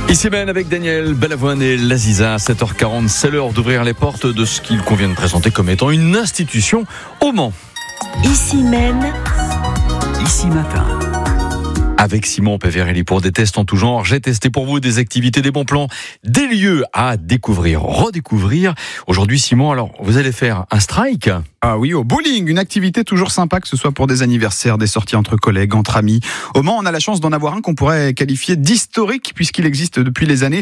Ici même avec Daniel Balavoine et Laziza, 7h40, c'est l'heure d'ouvrir les portes de ce qu'il convient de présenter comme étant une institution au Mans. Ici même, ici matin. Avec Simon Peverelli pour des tests en tout genre, j'ai testé pour vous des activités, des bons plans, des lieux à découvrir, redécouvrir. Aujourd'hui Simon, alors vous allez faire un strike ? Ah oui, au bowling, une activité toujours sympa, que ce soit pour des anniversaires, des sorties entre collègues, entre amis. Au Mans, on a la chance d'en avoir un qu'on pourrait qualifier d'historique, puisqu'il existe depuis les années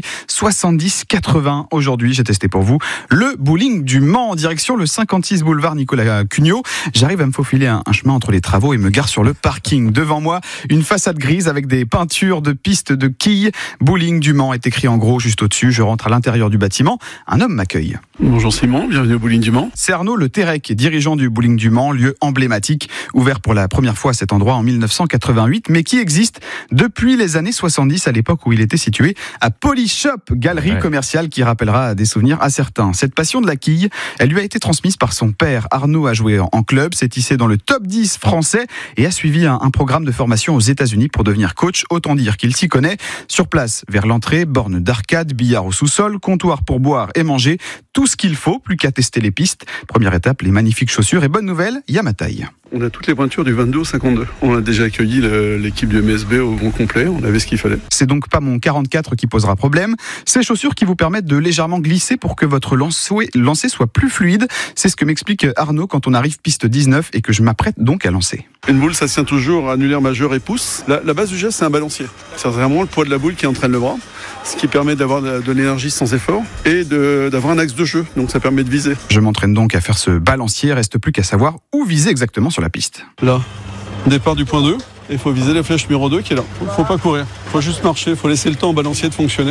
70-80. Aujourd'hui, j'ai testé pour vous le bowling du Mans, en direction le 56 boulevard Nicolas Cugnot. J'arrive à me faufiler un chemin entre les travaux et me gare sur le parking. Devant moi, une façade grise avec des peintures de pistes de quilles. Bowling du Mans est écrit en gros juste au-dessus. Je rentre à l'intérieur du bâtiment. Un homme m'accueille. Bonjour Simon, bienvenue au bowling du Mans. C'est Arnaud Le Terrec, dirigeant du bowling du Mans, lieu emblématique, ouvert pour la première fois à cet endroit en 1988, mais qui existe depuis les années 70, à l'époque où il était situé à Polyshop, galerie commerciale qui rappellera des souvenirs à certains. Cette passion de la quille, elle lui a été transmise par son père. Arnaud a joué en club, s'est hissé dans le top 10 français et a suivi un programme de formation aux États-Unis pour devenir coach. Autant dire qu'il s'y connaît. Sur place, vers l'entrée, borne d'arcade, billard au sous-sol, comptoir pour boire et manger, tout ce qu'il faut, plus qu'à tester les pistes. Première étape, les magnifiques chaussures. Et bonne nouvelle, il y a ma taille. On a toutes les pointures du 22 au 52. On a déjà accueilli l'équipe du MSB au grand complet, on avait ce qu'il fallait. C'est donc pas mon 44 qui posera problème. Ces chaussures qui vous permettent de légèrement glisser pour que votre lancer soit plus fluide. C'est ce que m'explique Arnaud quand on arrive piste 19 et que je m'apprête donc à lancer. Une boule, ça tient toujours annulaire majeur et pouce. La base du geste, c'est un balancier. C'est vraiment le poids de la boule qui entraîne le bras, ce qui permet d'avoir de l'énergie sans effort et d'avoir un axe de jeu. Donc ça permet de viser. Je m'entraîne donc à faire ce balancier. Reste plus qu'à savoir où viser exactement sur la piste. Là, départ du point 2. Et il faut viser la flèche numéro 2 qui est là. Il ne faut pas courir. Il faut juste marcher. Il faut laisser le temps au balancier de fonctionner.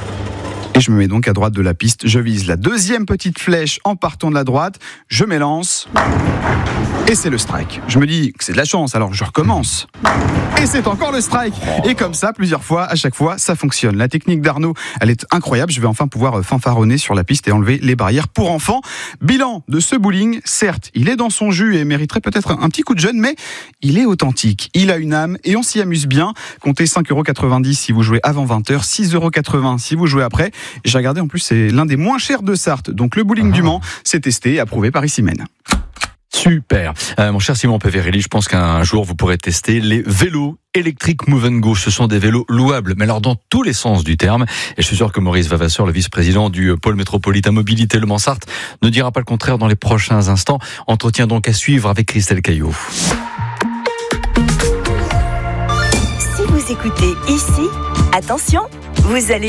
Et je me mets donc à droite de la piste. Je vise la deuxième petite flèche en partant de la droite. Je m'élance. Et c'est le strike. Je me dis que c'est de la chance, alors je recommence. Et c'est encore le strike. Et comme ça, plusieurs fois, à chaque fois, ça fonctionne. La technique d'Arnaud, elle est incroyable. Je vais enfin pouvoir fanfaronner sur la piste et enlever les barrières pour enfants. Bilan de ce bowling, certes, il est dans son jus et mériterait peut-être un petit coup de jeune, mais il est authentique. Il a une âme et on s'y amuse bien. Comptez 5,90€ si vous jouez avant 20h, 6,80€ si vous jouez après. J'ai regardé, en plus, c'est l'un des moins chers de Sarthe. Donc le bowling du Mans, c'est testé et approuvé par Ici Même. Super. Mon cher Simon Peverelli, je pense qu'un jour vous pourrez tester les vélos électriques Move & Go. Ce sont des vélos louables, mais alors dans tous les sens du terme. Et je suis sûr que Maurice Vavasseur, le vice-président du pôle métropolitain mobilité Le Mans-Sarthe, ne dira pas le contraire dans les prochains instants. Entretien donc à suivre avec Christelle Caillot. si vous écoutez ici, attention, vous allez